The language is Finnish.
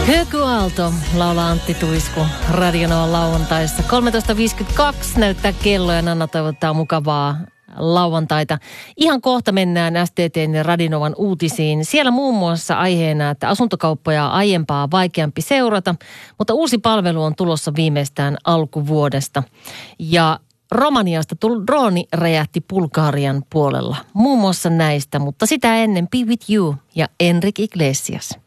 Höky Aalto laulaa Antti Tuisku Radionovan lauantaissa. 13.52 näyttää kello ja Nanna toivottaa mukavaa lauantaita. Ihan kohta mennään STT:n ja Radionovan uutisiin. Siellä muun muassa aiheena, että asuntokauppoja on aiempaa vaikeampi seurata, mutta uusi palvelu on tulossa viimeistään alkuvuodesta. Ja Romaniasta drooni räjähti Bulgarian puolella. Muun muassa näistä, mutta sitä ennen Be With You ja Enrique Iglesias.